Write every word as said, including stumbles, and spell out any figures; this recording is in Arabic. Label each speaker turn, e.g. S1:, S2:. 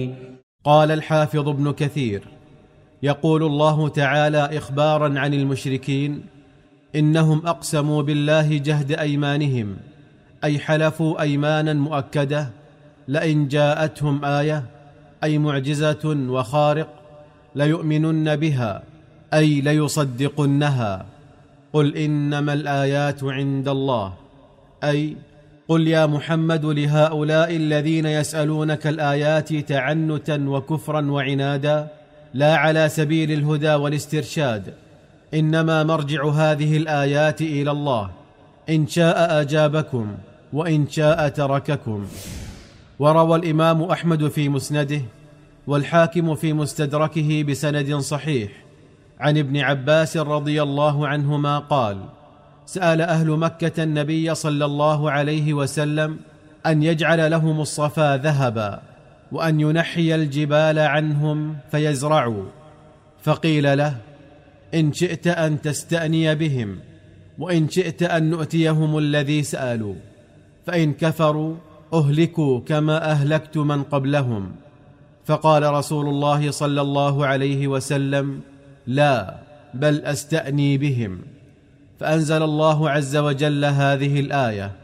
S1: قال الحافظ ابن كثير: يقول الله تعالى إخبارا عن المشركين: إنهم أقسموا بالله جهد أيمانهم، أي حلفوا أيمانا مؤكدة لئن جاءتهم آية أي معجزة وخارق ليؤمنن بها، أي ليصدقنها. قل إنما الآيات عند الله، أي قل يا محمد لهؤلاء الذين يسألونك الآيات تعنتا وكفرا وعنادا لا على سبيل الهدى والاسترشاد، إنما مرجع هذه الآيات إلى الله، إن شاء أجابكم وإن شاء ترككم. وروى الإمام أحمد في مسنده والحاكم في مستدركه بسند صحيح عن ابن عباس رضي الله عنهما قال: سأل أهل مكة النبي صلى الله عليه وسلم أن يجعل لهم الصفا ذهبا، وأن ينحي الجبال عنهم فيزرعوا، فقيل له: إن شئت أن تستأني بهم، وإن شئت أن نؤتيهم الذي سألوا، فإن كفروا أهلكوا كما أهلكت من قبلهم. فقال رسول الله صلى الله عليه وسلم: لا، بل أستأني بهم. فأنزل الله عز وجل هذه الآية: